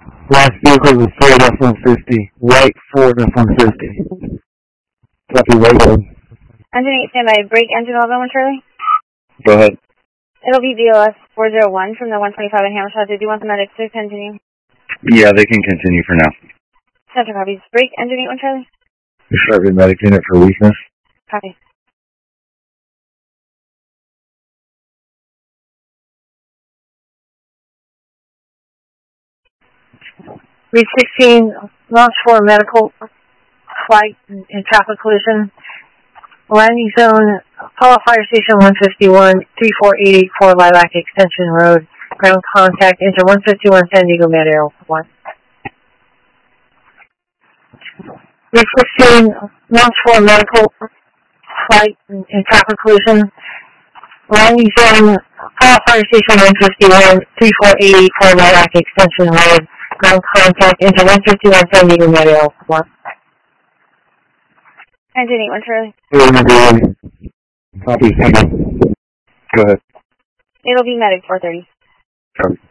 Last vehicle is Ford F-150, white Ford F-150. Copy, wait. Engine 8, standby. Brake engine all going, Charlie? Go ahead. It'll be BOS 401 from the 125 in Hammershot. Did you want the medics to continue? Yeah, they can continue for now. Center copies. Brake engine 8, Charlie? Sharpie medic unit for weakness. Copy. Read 16, launch for medical flight and traffic collision. Landing zone, Apollo Fire Station 151, 34884 Lilac Extension Road. Ground contact, enter 151 San Diego Med Air 1. Read 16, launch for medical flight and traffic collision. Landing zone, Apollo Fire Station 151, 34884 Lilac Extension Road. Ground contact, enter 151 San Diego Med Air 1. Engine 8, Charlie? Copy. Go ahead. It'll be medic 430. Copy.